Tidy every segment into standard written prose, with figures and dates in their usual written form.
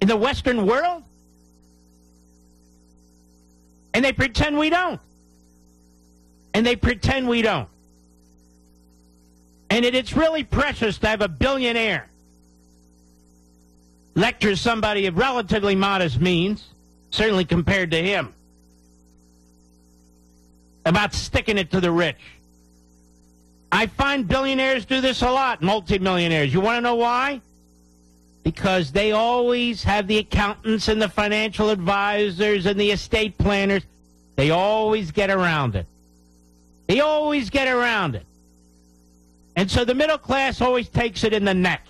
in the Western world? And they pretend we don't. And they pretend we don't. And it's really precious to have a billionaire lecture somebody of relatively modest means, certainly compared to him, about sticking it to the rich. I find billionaires do this a lot, multimillionaires. You want to know why? Because they always have the accountants and the financial advisors and the estate planners. They always get around it. They always get around it. And so the middle class always takes it in the neck.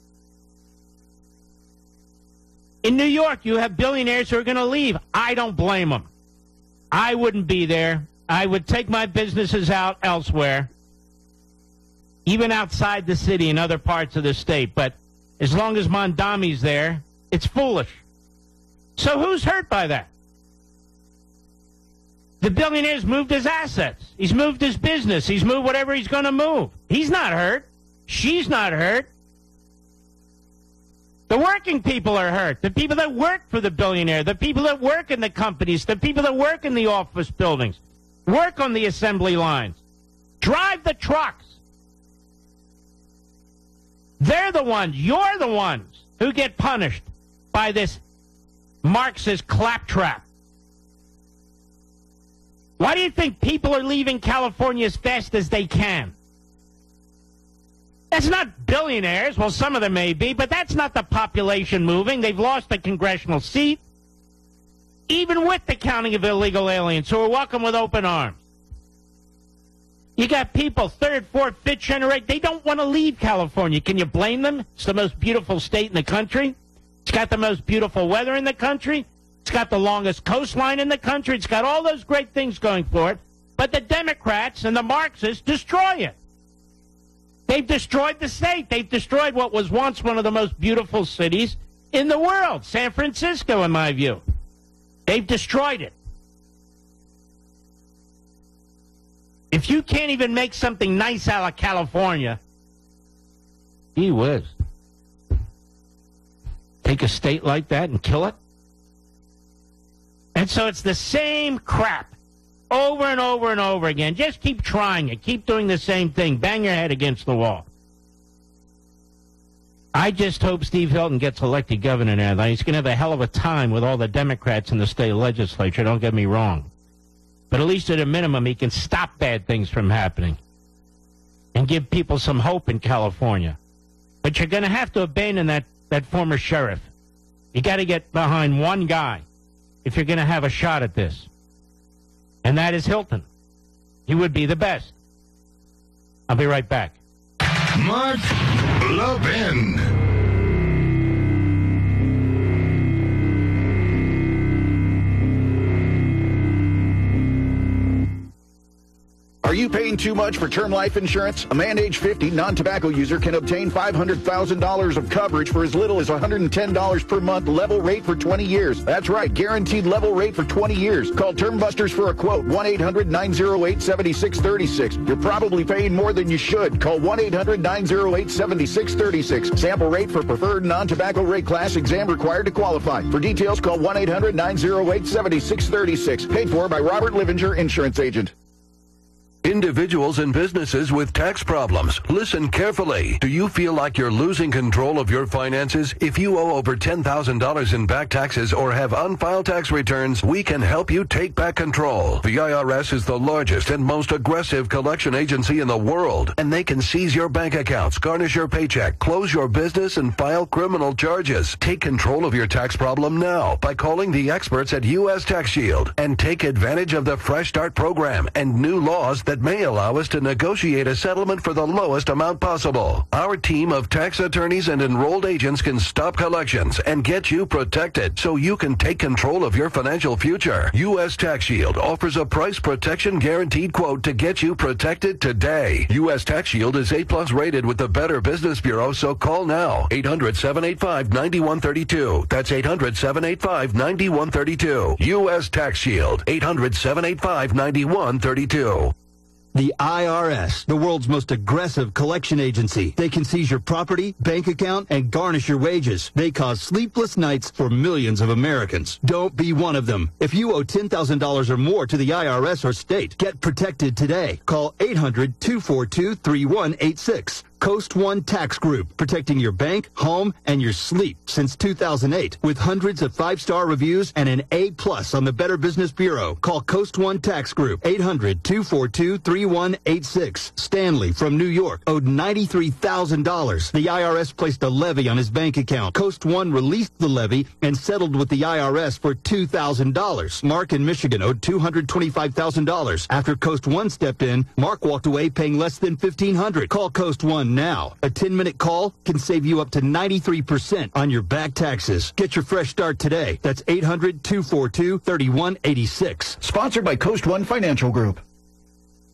In New York, you have billionaires who are going to leave. I don't blame them. I wouldn't be there. I would take my businesses out elsewhere, even outside the city in other parts of the state. But as long as Mondami's there, it's foolish. So who's hurt by that? The billionaire's moved his assets. He's moved his business. He's moved whatever he's going to move. He's not hurt. She's not hurt. The working people are hurt. The people that work for the billionaire, the people that work in the companies, the people that work in the office buildings, work on the assembly lines, drive the trucks. They're the ones, you're the ones who get punished by this Marxist claptrap. Why do you think people are leaving California as fast as they can? That's not billionaires. Well, some of them may be, but that's not the population moving. They've lost a congressional seat, even with the counting of illegal aliens, who are welcome with open arms. You got people, third, fourth, fifth generation, they don't want to leave California. Can you blame them? It's the most beautiful state in the country. It's got the most beautiful weather in the country. It's got the longest coastline in the country. It's got all those great things going for it. But the Democrats and the Marxists destroy it. They've destroyed the state. They've destroyed what was once one of the most beautiful cities in the world, San Francisco, in my view. They've destroyed it. If you can't even make something nice out of California, gee whiz. Take a state like that and kill it? And so it's the same crap over and over and over again. Just keep trying it. Keep doing the same thing. Bang your head against the wall. I just hope Steve Hilton gets elected governor now. He's going to have a hell of a time with all the Democrats in the state legislature, don't get me wrong. But at least at a minimum, he can stop bad things from happening and give people some hope in California. But you're going to have to abandon that former sheriff. You got to get behind one guy if you're going to have a shot at this. And that is Hilton. He would be the best. I'll be right back. Mark Levin. Are you paying too much for term life insurance? A man age 50, non-tobacco user can obtain $500,000 of coverage for as little as $110 per month, level rate for 20 years. That's right, guaranteed level rate for 20 years. Call Term Busters for a quote, 1-800-908-7636. You're probably paying more than you should. Call 1-800-908-7636. Sample rate for preferred non-tobacco rate class, exam required to qualify. For details, call 1-800-908-7636. Paid for by Robert Livinger, Insurance Agent. Individuals and businesses with tax problems, listen carefully. Do you feel like you're losing control of your finances? If you owe over $10,000 in back taxes or have unfiled tax returns, we can help you take back control. The IRS is the largest and most aggressive collection agency in the world, and they can seize your bank accounts, garnish your paycheck, close your business, and file criminal charges. Take control of your tax problem now by calling the experts at U.S. Tax Shield and take advantage of the Fresh Start program and new laws that may allow us to negotiate a settlement for the lowest amount possible. Our team of tax attorneys and enrolled agents can stop collections and get you protected so you can take control of your financial future. U.S. Tax Shield offers a price protection guaranteed quote to get you protected today. U.S. Tax Shield is A+ rated with the Better Business Bureau, so call now. 800-785-9132. That's 800-785-9132. U.S. Tax Shield. 800-785-9132. The IRS, the world's most aggressive collection agency. They can seize your property, bank account, and garnish your wages. They cause sleepless nights for millions of Americans. Don't be one of them. If you owe $10,000 or more to the IRS or state, get protected today. Call 800-242-3186. Coast One Tax Group, protecting your bank, home, and your sleep since 2008. With hundreds of 5-star reviews and an A+ on the Better Business Bureau. Call Coast One Tax Group, 800-242-3186. Stanley from New York owed $93,000. The IRS placed a levy on his bank account. Coast One released the levy and settled with the IRS for $2,000. Mark in Michigan owed $225,000. After Coast One stepped in, Mark walked away paying less than $1,500. Call Coast One now. A 10-minute call can save you up to 93% on your back taxes. Get your fresh start today. That's 800-242-3186. Sponsored by Coast One Financial Group.